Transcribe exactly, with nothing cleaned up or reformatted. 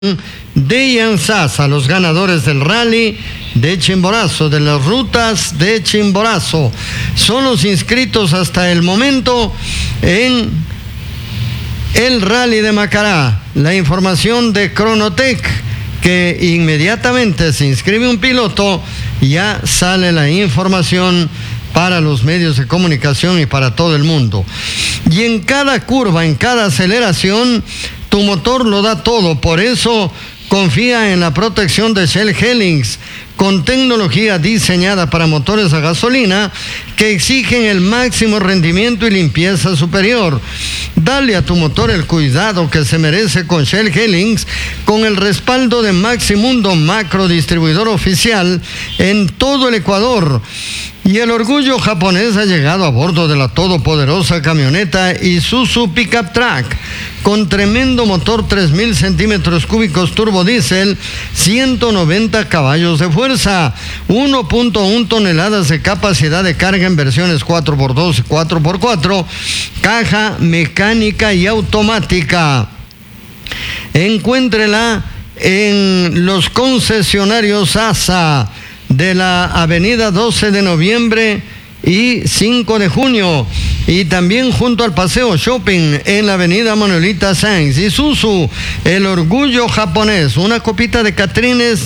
de Yanzasa, los ganadores del rally de Chimborazo, de las rutas de Chimborazo. Son los inscritos hasta el momento en el rally de Macará. La información de Cronotec, que inmediatamente se inscribe un piloto, ya sale la información para los medios de comunicación y para todo el mundo. Y en cada curva, en cada aceleración, tu motor lo da todo. Por eso confía en la protección de Shell Helix, con tecnología diseñada para motores a gasolina que exigen el máximo rendimiento y limpieza superior. Dale a tu motor el cuidado que se merece con Shell Helix, con el respaldo de Maximundo, macro distribuidor oficial en todo el Ecuador. Y el orgullo japonés ha llegado a bordo de la todopoderosa camioneta Isuzu Pickup Truck, con tremendo motor tres mil centímetros cúbicos turbodiesel, ciento noventa caballos de fuerza, uno punto uno toneladas de capacidad de carga en versiones cuatro por dos y cuatro por cuatro, caja mecánica y automática. Encuéntrela en los concesionarios A S A de la avenida doce de noviembre y cinco de junio, y también junto al Paseo Shopping en la avenida Manuelita Sáenz. Isuzu, el orgullo japonés, una copita de Catrines